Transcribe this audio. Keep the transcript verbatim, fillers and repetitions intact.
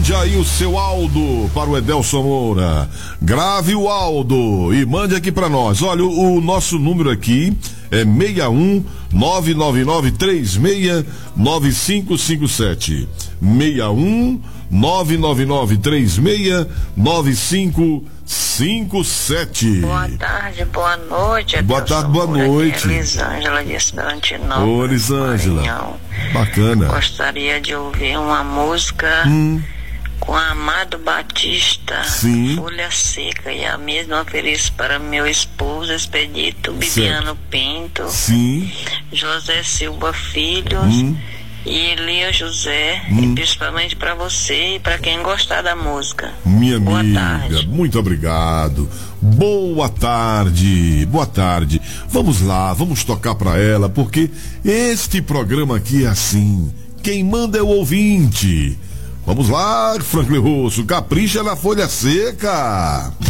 Mande aí o seu áudio para o Edelson Moura. Grave o áudio e mande aqui para nós. Olha, o, o nosso número aqui é seis um nove nove nove três seis nove cinco cinco sete. seis um nove nove nove três seis nove cinco cinco sete. Boa tarde, boa noite. Boa tarde, boa noite. Elisângela de Esperantinópolis. Ô, Elisângela. Bacana. Gostaria de ouvir uma música hum. com Amado Batista. Sim. Folha Seca. E a mesma ofereço para meu esposo Expedito Bibiano Pinto. Sim. José Silva Filhos. Hum. E Elia José, hum. e principalmente para você e para quem gostar da música. Minha Boa amiga, tarde. Muito obrigado. Boa tarde, boa tarde. Vamos lá, vamos tocar para ela, porque este programa aqui é assim. Quem manda é o ouvinte. Vamos lá, Franklin Rosso, capricha na Folha Seca.